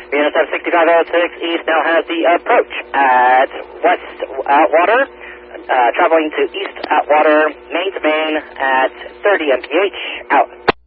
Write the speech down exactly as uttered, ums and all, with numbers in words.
Venus F sixty-five oh six East now has the approach at West Atwater, uh, traveling to East Atwater, main to main at thirty M P H, out.